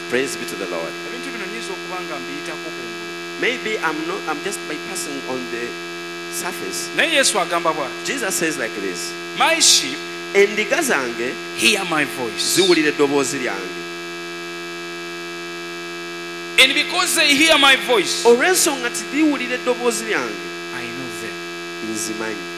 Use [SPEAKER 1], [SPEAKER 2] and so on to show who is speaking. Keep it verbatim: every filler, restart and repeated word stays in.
[SPEAKER 1] Praise be to the Lord.
[SPEAKER 2] ebintu bino nyiza okuba nga mbiyitako kungulu
[SPEAKER 1] Maybe I'm not. I'm just bypassing on the surface.
[SPEAKER 2] naye yesu agamba bw'ati
[SPEAKER 1] Jesus says like this.
[SPEAKER 2] my sheep
[SPEAKER 1] Endiga zange
[SPEAKER 2] hear my voice
[SPEAKER 1] ziwulira eddoboozi lyange.
[SPEAKER 2] and because they hear my voice
[SPEAKER 1] Olw'ensonga nti ziwulira eddoboozi lyange
[SPEAKER 2] I know them
[SPEAKER 1] nzimanyi.